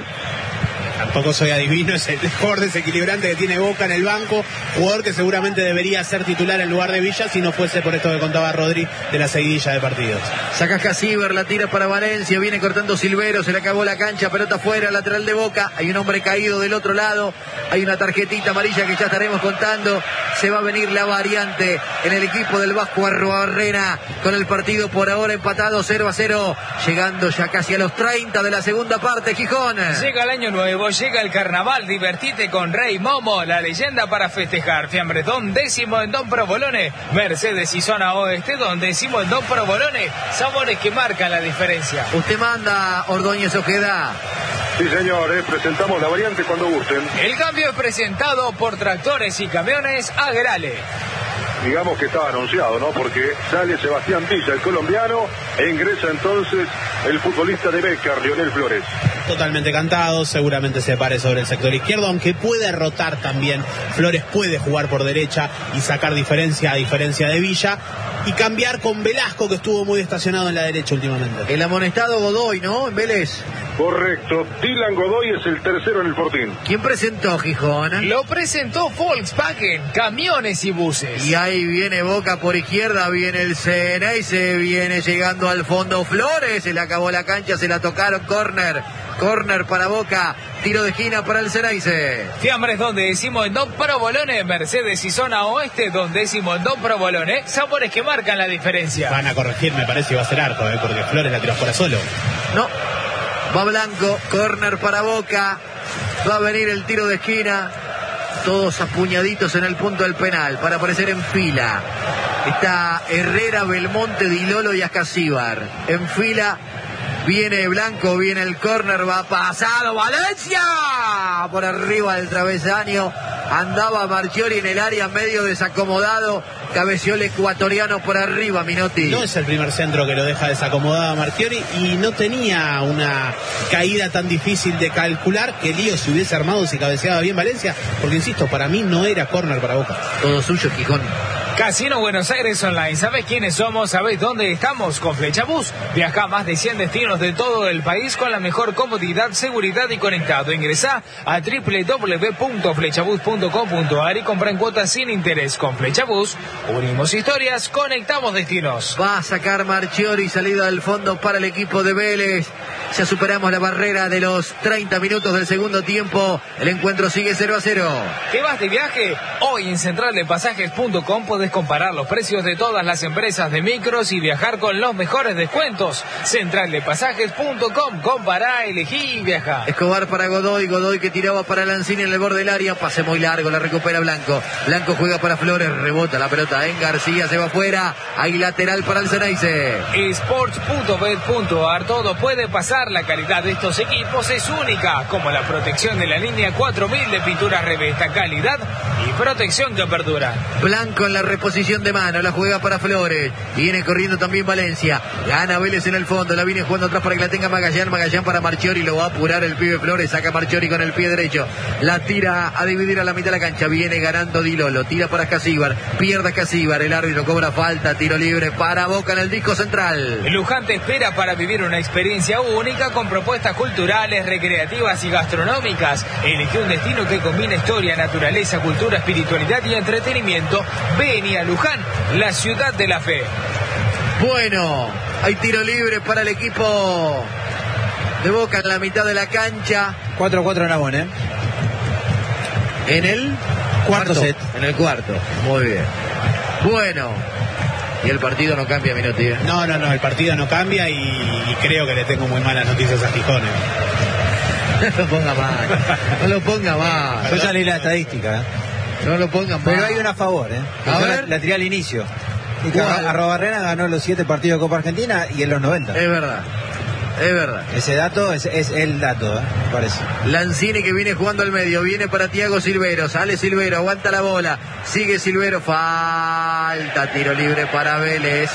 Tampoco soy adivino, es el jugador desequilibrante que tiene Boca en el banco, jugador que seguramente debería ser titular en lugar de Villa si no fuese por esto que contaba Rodri de la seguidilla de partidos. Saca Casíbar, la tira para Valencia, viene cortando Silvero, se le acabó la cancha, pelota afuera, lateral de Boca, hay un hombre caído del otro lado, hay una tarjetita amarilla que ya estaremos contando, se va a venir la variante en el equipo del Vasco Arruabarrena con el partido por ahora empatado cero a cero, llegando ya casi a los treinta de la segunda parte, Gijón. Llega el año nuevo, llega el carnaval, divertite con Rey Momo, la leyenda para festejar. Fiambres Don décimo en Don Provolone, Mercedes y Zona Oeste, Don décimo en Don Provolone, sabores que marcan la diferencia. Usted manda, Ordóñez Ojeda. Sí, señor, eh, presentamos la variante cuando gusten. El cambio es presentado por Tractores y Camiones Agrale. Digamos que estaba anunciado, ¿no? Porque sale Sebastián Villa, el colombiano, e ingresa entonces el futbolista de Becar, Lionel Flores. Totalmente cantado, seguramente se pare sobre el sector izquierdo, aunque puede rotar también. Flores puede jugar por derecha y sacar diferencia a diferencia de Villa y cambiar con Velasco, que estuvo muy estacionado en la derecha últimamente. El amonestado Godoy, ¿no? En Vélez. Correcto, Dylan Godoy es el tercero en el Fortín. ¿Quién presentó, Gijón? Lo presentó Volkswagen Camiones y Buses. Y ahí viene Boca por izquierda, viene el Sena y se viene llegando al fondo Flores, se le acabó la cancha, se la tocaron, córner, córner para Boca, tiro de esquina para el Ceneice. Fiambres Don décimo en Don Provolone, Mercedes y Zona Oeste, Don décimo en Don Provolone, sabores que marcan la diferencia. Van a corregir, me parece, y va a ser arco, ¿eh? Porque Flores la tiró fuera solo. No, va Blanco, córner para Boca, va a venir el tiro de esquina, todos apuñaditos en el punto del penal para aparecer en fila. Está Herrera, Belmonte, Dilolo y Ascasíbar. En fila viene Blanco, viene el córner, va pasado Valencia por arriba del travesaño. Andaba Marchiori en el área medio desacomodado, cabeció el ecuatoriano por arriba, Minotti. No es el primer centro que lo deja desacomodado a Marchiori y no tenía una caída tan difícil de calcular que lío se hubiese armado si cabeceaba bien Valencia, porque insisto, para mí no era córner para Boca. Todo suyo, Gijón. Casino Buenos Aires Online. ¿Sabés quiénes somos? ¿Sabés dónde estamos? Con Flechabús. Viaja a más de cien destinos de todo el país con la mejor comodidad, seguridad y conectado. Ingresá a doble u doble u doble u punto flechabús punto com punto a r y compra en cuotas sin interés. Con Flechabús, unimos historias, conectamos destinos. Va a sacar Marchiori, salida del fondo para el equipo de Vélez. Ya superamos la barrera de los treinta minutos del segundo tiempo. El encuentro sigue cero a cero. ¿Te vas de viaje? Hoy en central de pasajes punto com podés comparar los precios de todas las empresas de micros y viajar con los mejores descuentos. central de pasajes punto com, compará, elegí y viaja. Escobar para Godoy, Godoy que tiraba para Lanzini en el borde del área, pase muy largo, la recupera Blanco. Blanco juega para Flores, rebota la pelota en García, se va afuera, hay lateral para el Ceneice. sports punto bet punto a r, todo puede pasar. recordar, la calidad de estos equipos es única, como la protección de la línea cuatro mil de pinturas Revesta, calidad y protección que perdura. Blanco en la reposición de mano, la juega para Flores, viene corriendo también Valencia, gana Vélez en el fondo, la viene jugando atrás para que la tenga Magallán, Magallán para Marchiori, lo va a apurar el pibe Flores, saca Marchiori con el pie derecho, la tira a dividir a la mitad de la cancha, viene ganando Di Lolo, tira para Casíbar, pierde Casíbar, el árbitro cobra falta, tiro libre para Boca en el disco central. Luján te espera para vivir una experiencia única con propuestas culturales, recreativas y gastronómicas. Elige un destino que combina historia, naturaleza, cultura, espiritualidad y entretenimiento. Vení a Luján, la ciudad de la fe. Bueno, hay tiro libre para el equipo de Boca en la mitad de la cancha. cuatro a cuatro en Abón, ¿eh? En el cuarto set. En el cuarto, muy bien. Bueno, y el partido no cambia, Minotti, ¿eh? No, no, no, el partido no cambia y, y creo que le tengo muy malas noticias a Gijón. No lo ponga más, no lo ponga más. Yo ya leí la estadística, ¿eh? No lo pongan más. Pero hay una a favor, ¿eh? A Yo ver. La, la tiré al inicio. Y que Arrobarrena ganó los siete partidos de Copa Argentina y en los noventa. Es verdad, es verdad. Ese dato es, es el dato, ¿eh? Me parece. Lanzini que viene jugando al medio, viene para Thiago Silvero, sale Silvero, aguanta la bola, sigue Silvero, falta, tiro libre para Vélez.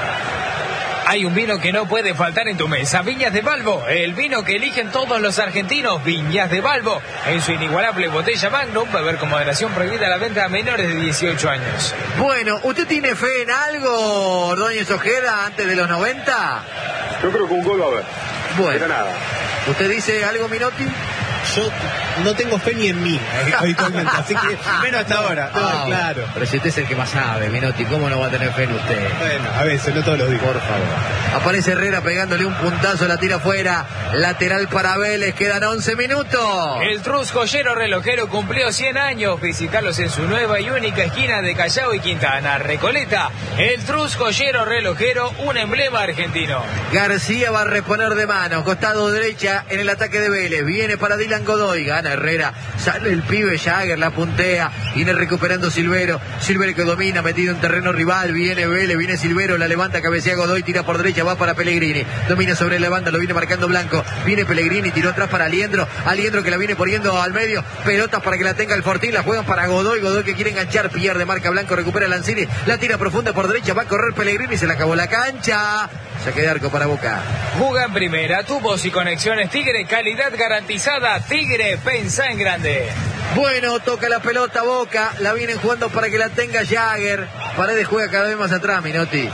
Hay un vino que no puede faltar en tu mesa, Viñas de Balbo, el vino que eligen todos los argentinos, Viñas de Balbo, en su inigualable botella Magnum, beber con moderación, prohibida la venta a menores de dieciocho años. Bueno, ¿usted tiene fe en algo, Ordóñez Ojeda, antes de los noventa? Yo creo que un gol va a haber. Bueno, Pero nada. ¿usted dice algo, Minotti? Yo no tengo fe ni en mí, eh, habitualmente, así que menos hasta ahora. No, Ah, claro. Pero si usted es el que más sabe, Minotti, ¿cómo no va a tener fe en usted? Bueno, a veces, no todos los días. Por favor. Aparece Herrera pegándole un puntazo, la tira afuera. Lateral para Vélez, quedan once minutos. El Trus Joyero Relojero cumplió cien años. Visitarlos en su nueva y única esquina de Callao y Quintana, Recoleta. El Trus Joyero Relojero, un emblema argentino. García va a reponer de mano, costado derecha en el ataque de Vélez. Viene para Dylan Godoy, gana Herrera. Sale el pibe Jagger, la puntea. Viene recuperando Silvero. Silvero que domina, metido en terreno rival. Viene Vélez, viene Silvero, la levanta, cabecea Godoy, tira por derecha, va para Pellegrini. Domina sobre la banda, lo viene marcando Blanco. Viene Pellegrini, tiró atrás para Aliendro. Aliendro que la viene poniendo al medio. Pelotas para que la tenga el Fortín, la juegan para Godoy. Godoy que quiere enganchar, pierde, marca Blanco, recupera Lanzini. La tira profunda por derecha, va a correr Pellegrini, se le acabó la cancha. Saque de arco para Boca. Juga en primera, tubos y conexiones Tigre, calidad garantizada. Tigre, pensá en grande. Bueno, toca la pelota Boca, la vienen jugando para que la tenga Jagger. Paredes juega cada vez más atrás, Minotti.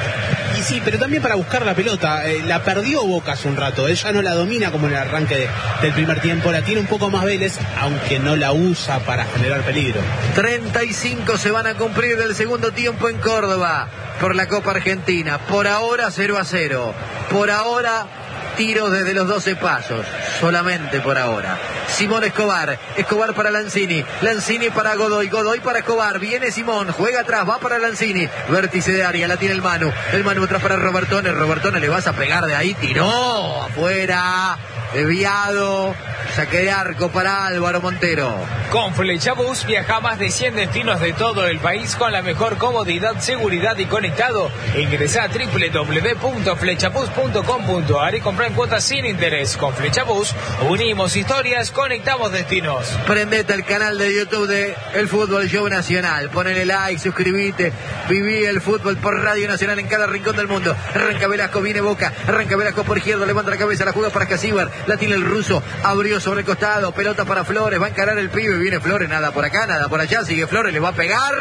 Y sí, pero también para buscar la pelota. Eh, la perdió Boca hace un rato. Ella no la domina como en el arranque de, del primer tiempo. La tiene un poco más Vélez, aunque no la usa para generar peligro. treinta y cinco se van a cumplir del segundo tiempo en Córdoba por la Copa Argentina. Por ahora cero a cero. Por ahora tiros desde los doce pasos. Solamente por ahora. Simón Escobar. Escobar para Lanzini. Lanzini para Godoy. Godoy para Escobar. Viene Simón. Juega atrás. Va para Lanzini. Vértice de área. La tiene el Manu. El Manu atrás para Robertone. Robertone le vas a pegar de ahí. Tiró. Afuera. Desviado. Saque de arco para Álvaro Montero. Con Flechabús viaja a más de cien destinos de todo el país con la mejor comodidad, seguridad y conectado. Ingresa a doble u doble u doble u punto flechabús punto com punto a r y compra en cuotas sin interés. Con Flechabús unimos historias, conectamos destinos. Prendete el canal de YouTube de El Fútbol Show Nacional. Ponele like, suscríbete. Viví el fútbol por Radio Nacional en cada rincón del mundo. Arranca Velasco, viene Boca. Arranca Velasco por izquierda, levanta la cabeza, la juega para Casíbar. La tiene el ruso, abrió sobre el costado, pelota para Flores, va a encarar el pibe, viene Flores, nada por acá, nada por allá, sigue Flores, le va a pegar.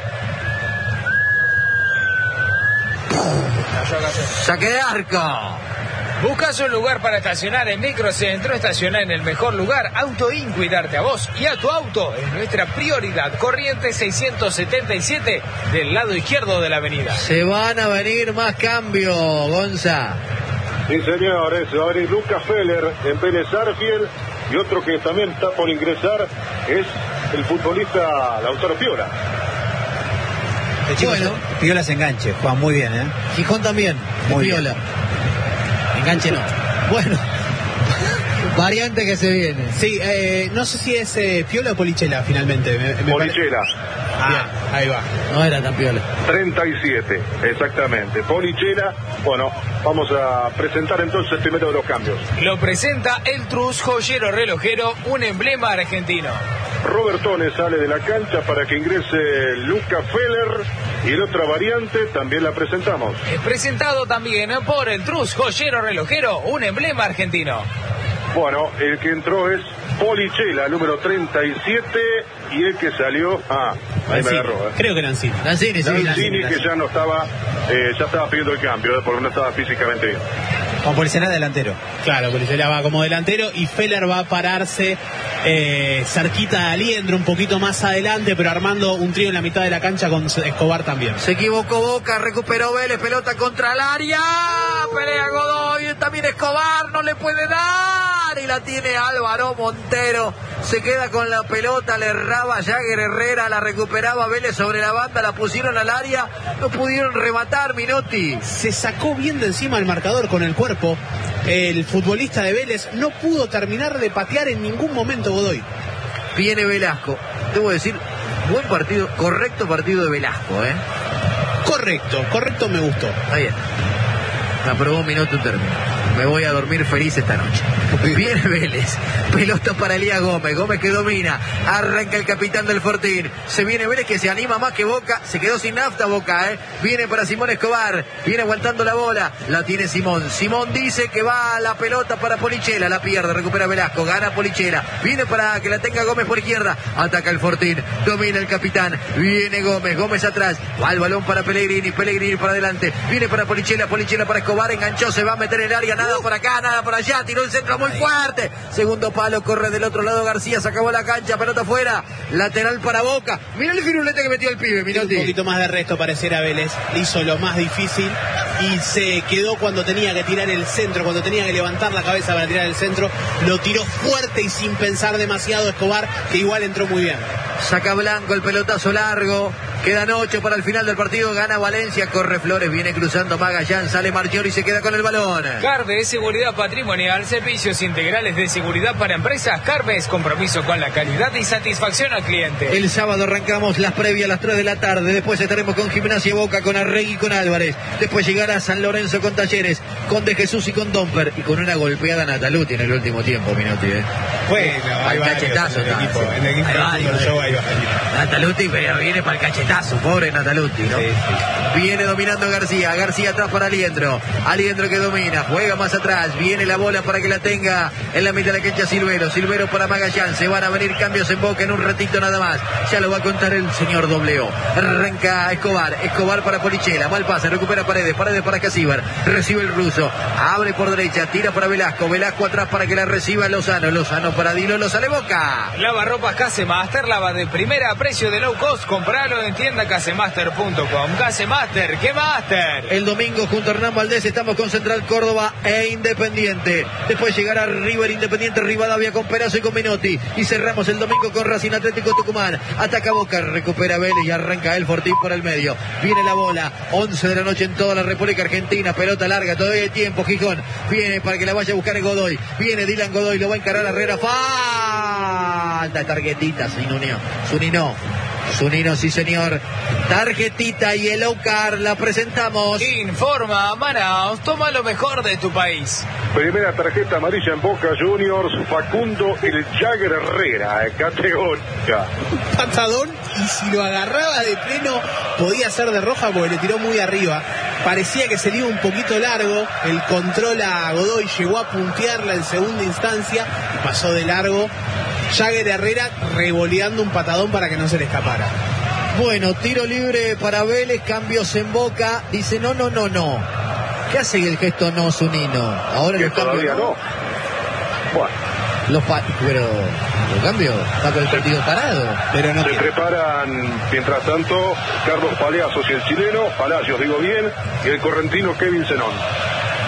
Saque de arco. Buscas un lugar para estacionar en Microcentro, estacionar en el mejor lugar, Autoin, cuidarte a vos y a tu auto es nuestra prioridad. Corriente seiscientos setenta y siete del lado izquierdo de la avenida. Se van a venir más cambios, Gonza. Sí, señores, va a venir Lucas Feller en Vélez Arfiel y otro que también está por ingresar es el futbolista Lautaro Piola. El chico Bueno. se- Piola se enganche, juega muy bien, ¿eh? Gijón también, Muy Viola. Enganche no. Bueno, Variante que se viene. Sí, eh, no sé si es eh, Piola o Polichela finalmente. Me, me Polichela. Ah, bien, ahí va. No era tan piola. treinta y siete, exactamente. Polichela. Bueno, vamos a presentar entonces el primero de los cambios. Lo presenta el Trus Joyero Relojero, un emblema argentino. Robertone sale de la cancha para que ingrese Luca Feller y la otra variante también la presentamos. Es presentado también por el Trus Joyero Relojero, un emblema argentino. Bueno, el que entró es Polichela, número treinta y siete, y el que salió, ah, ahí me agarró, ¿eh? Creo que Lanzini. Lanzini, sí, Lanzini, que ya no estaba, eh, ya estaba pidiendo el cambio, ¿eh? Porque no estaba físicamente bien. Con Polichela delantero. Claro, Polichela va como delantero y Feller va a pararse eh, cerquita de Aliendro, un poquito más adelante, pero armando un trío en la mitad de la cancha con Escobar también. Se equivocó Boca, recuperó Vélez, pelota contra el área, pelea Godoy, también Escobar, no le puede dar, y la tiene Álvaro Montero, se queda con la pelota, le erraba Jagger Herrera, la recuperaba Vélez sobre la banda, la pusieron al área, no pudieron rematar, Minotti. Se sacó bien de encima el marcador con el cuerpo, el futbolista de Vélez no pudo terminar de patear en ningún momento Godoy. Viene Velasco, debo decir, buen partido, correcto partido de Velasco, ¿eh? Correcto, correcto, me gustó. Ahí está. Me aprobó un minuto un término. Me voy a dormir feliz esta noche. Viene Vélez. Pelota para Elías Gómez. Gómez que domina. Arranca el capitán del Fortín. Se viene Vélez que se anima más que Boca. Se quedó sin nafta Boca, ¿eh? Viene para Simón Escobar. Viene aguantando la bola. La tiene Simón. Simón dice que va a la pelota para Polichela. La pierde. Recupera Velasco. Gana Polichela. Viene para que la tenga Gómez por izquierda. Ataca el Fortín. Domina el capitán. Viene Gómez. Gómez atrás. Va el balón para Pellegrini. Pellegrini para adelante. Viene para Polichela. Polichela para Escobar. Enganchó. Se va a meter en el área. Nada por acá, nada por allá, tiró el centro muy fuerte, segundo palo, corre del otro lado García, se acabó la cancha, pelota afuera, lateral para Boca, mirá el firulete que metió el pibe, Minotti. Un poquito más de resto pareciera Vélez, hizo lo más difícil y se quedó cuando tenía que tirar el centro, cuando tenía que levantar la cabeza para tirar el centro, lo tiró fuerte y sin pensar demasiado Escobar, que igual entró muy bien. Saca Blanco el pelotazo largo, quedan ocho para el final del partido, gana Valencia, corre Flores, viene cruzando Magallán, sale Marchiori y se queda con el balón. Carve es seguridad patrimonial, servicios integrales de seguridad para empresas. Carve es compromiso con la calidad y satisfacción al cliente. El sábado arrancamos las previas a las tres de la tarde, después estaremos con Gimnasia Boca, con Arregui y con Álvarez, después llegará San Lorenzo con Talleres, con De Jesús y con Domper, y con una golpeada Nataluti en el último tiempo, Minotti, ¿eh? Bueno, hay el cachetazo, en el equipo, en el equipo hay del show hay bastante. Nataluti, pero viene para el cachetazo, pobre Nataluti, ¿no? Sí, sí. Viene dominando García, García atrás para Aliendro, Aliendro que domina, juega más atrás, viene la bola para que la tenga en la mitad de la cancha Silvero, Silvero para Magallán, se van a venir cambios en Boca en un ratito nada más, ya lo va a contar el señor Dobleo, arranca Escobar, Escobar para Polichela, mal pase, recupera Paredes, Paredes para Casíbar, recibe el ruso, abre por derecha, tira para Velasco, Velasco atrás para que la reciba Lozano, Lozano para Dilo, lo sale Boca. Lavarropas Casemaster, lava de primera a precio de low cost, compralo en tienda casemaster punto com. Casemaster, ¿qué master? El domingo junto a Hernán Valdés estamos con Central Córdoba e Independiente. Después llegará River, Independiente, Rivadavia con Perazo y con Minotti. Y cerramos el domingo con Racing Atlético Tucumán. Ataca Boca, recupera Vélez y arranca el Fortín por el medio. Viene la bola, once de la noche en toda la República Argentina. Pelota larga, todavía hay tiempo. Gijón viene para que la vaya a buscar el Godoy. Viene Dylan Godoy, lo va a encarar a Herrera. Falta, tarjetita, Zunino. Zunino. Zunino, sí señor. Tarjetita y el Ocar, la presentamos. Informa Manaos, toma lo mejor de tu país. Primera tarjeta amarilla en Boca Juniors, Facundo el Jagger Herrera, categórica. Patadón, y si lo agarraba de pleno podía ser de roja porque le tiró muy arriba. Parecía que se le iba un poquito largo, el control a Godoy llegó a puntearla en segunda instancia, pasó de largo. Jagger Herrera revoleando un patadón para que no se le escapara. Bueno, tiro libre para Vélez, cambios en Boca. Dice no, no, no, no. ¿Qué hace el gesto no, Zunino? Ahora los cambios no. no. Bueno. Los pa pero los cambios está con el partido parado. Pero no se quiere. Preparan, mientras tanto, Carlos Palacios y el chileno, Palacios digo bien, y el correntino Kevin Zenón.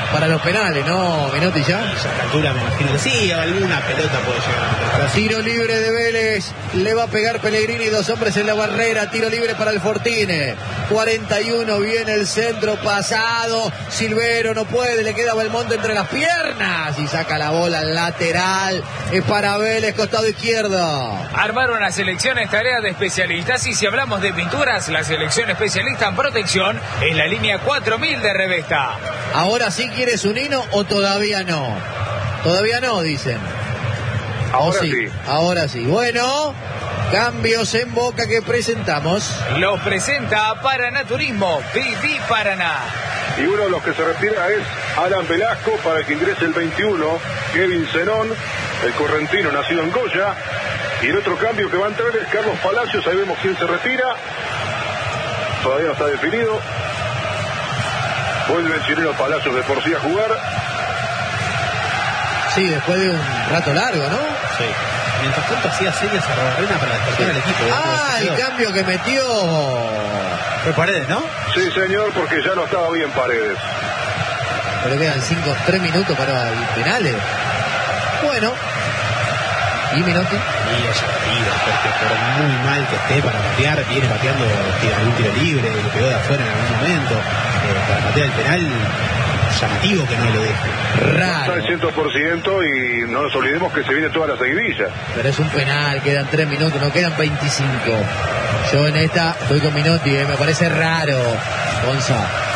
para los penales, ¿no, Menotti ya? A esa altura me imagino que sí, alguna pelota puede llegar a meter. Para Tiro libre de Vélez, le va a pegar Pellegrini, dos hombres en la barrera, tiro libre para el Fortine. cuarenta y uno, viene el centro pasado, Silvero no puede, le queda Belmonte entre las piernas y saca la bola al lateral, es para Vélez, costado izquierdo. Armaron las selecciones tareas de especialistas y si hablamos de pinturas, la selección especialista en protección es la línea cuatro mil de Revesta. ¿Ahora sí quieres un hino o todavía no? Todavía no, dicen. Ahora ¿O sí. Ahora sí. Bueno, cambios en Boca que presentamos. Los presenta Paraná Turismo, Viví Paraná. Y uno de los que se retira es Alan Velasco, para que ingrese el veintiuno, Kevin Zenón, el correntino nacido en Goya. Y el otro cambio que va a entrar es Carlos Palacios, ahí vemos quién se retira. Todavía no está definido. Vuelve el chileno Palacios de por sí a jugar. Sí, después de un rato largo, ¿no? Sí. Mientras tanto hacía señas a Arena para despertar al equipo. Ah, el cambio que metió. Fue Paredes, ¿no? Sí, señor, porque ya no estaba bien Paredes. Pero quedan cinco, tres minutos para el penales. Bueno. ¿Y Menotti? Y es llamativo, porque por muy mal que esté para patear, viene pateando tira, algún tiro libre, lo pegó de afuera en algún momento. Eh, para patear el penal, llamativo que no lo deje. Está Raro. al cien por ciento y no nos olvidemos que se viene toda la seguidilla. Pero es un penal, quedan tres minutos, no quedan veinticinco. Yo en esta estoy con Menotti, eh, me parece raro, Gonza.